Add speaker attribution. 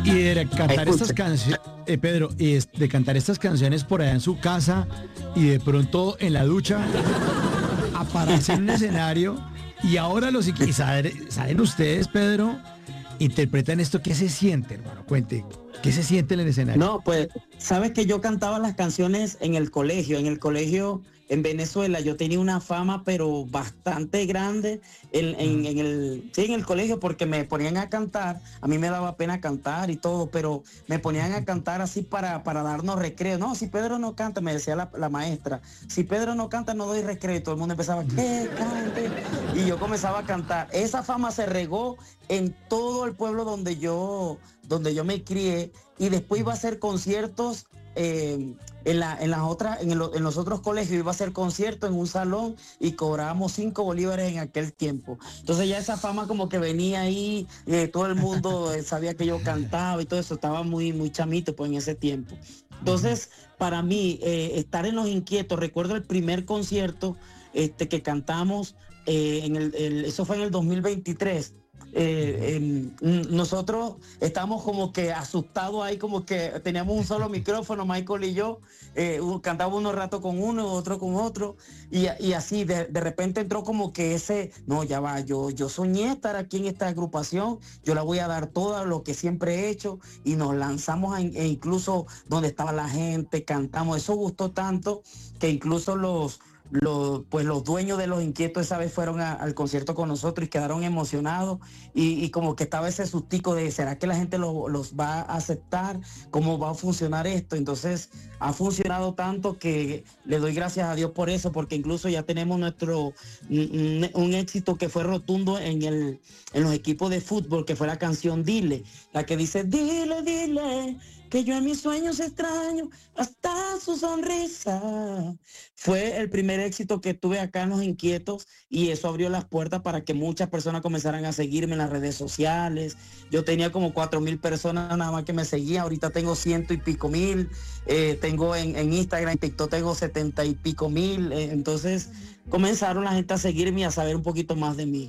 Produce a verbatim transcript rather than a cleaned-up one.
Speaker 1: Y de cantar
Speaker 2: Escucha.
Speaker 1: estas canciones, eh, Pedro, y es- de cantar estas canciones por allá en su casa y de pronto en la ducha, a pararse en un escenario y ahora los y saben, saben ustedes, Pedro, interpretan esto, ¿qué se siente, hermano? Cuente, ¿qué se siente en el escenario?
Speaker 2: No, pues, sabes que yo cantaba las canciones en el colegio, en el colegio en Venezuela. Yo tenía una fama, pero bastante grande en, en- en el, sí, en el colegio, porque me ponían a cantar. A mí me daba pena cantar y todo, pero me ponían a cantar así para, para darnos recreo. No, si Pedro no canta, me decía la, la maestra, si Pedro no canta, no doy recreo. Y todo el mundo empezaba, ¿qué? Cante. Y yo comenzaba a cantar. Esa fama se regó en todo el pueblo donde yo, donde yo me crié, y después iba a hacer conciertos eh, en, la, en las otras, en, el- en los otros colegios. Iba a hacer conciertos en un salón y cobrábamos cinco bolívares en aquel tiempo. Entonces ya esa fama como que venía ahí, eh, todo el mundo eh, sabía que yo cantaba y todo eso. Estaba muy, muy chamito pues en ese tiempo. Entonces, para mí, eh, estar en Los Inquietos, recuerdo el primer concierto este, que cantamos, eh, en el, el- eso fue en el dos mil veintitrés. Eh, em, n- nosotros estábamos como que asustados ahí, como que teníamos un solo micrófono, Michael y yo, eh, un- cantaba uno rato con uno, otro con otro, y, y así de, de repente entró como que ese, no, ya va, yo, yo soñé estar aquí en esta agrupación, yo la voy a dar todo lo que siempre he hecho, y nos lanzamos a, e incluso donde estaba la gente, cantamos. Eso gustó tanto que incluso los los, pues los dueños de Los Inquietos esa vez fueron a- al concierto con nosotros y quedaron emocionados, y, y como que estaba ese sustico de, ¿será que la gente lo- los va a aceptar? ¿Cómo va a funcionar esto? Entonces ha funcionado tanto que le doy gracias a Dios por eso, porque incluso ya tenemos nuestro un, un éxito que fue rotundo en, el, en los equipos de fútbol, que fue la canción Dile, la que dice, dile, dile, que yo en mis sueños extraño hasta su sonrisa. Fue el primer éxito que tuve acá en Los Inquietos, y eso abrió las puertas para que muchas personas comenzaran a seguirme en las redes sociales. Yo tenía como cuatro mil personas nada más que me seguían, ahorita tengo ciento y pico mil, eh, tengo en, en Instagram, en TikTok tengo setenta y pico mil, eh, entonces comenzaron la gente a seguirme y a saber un poquito más de mí.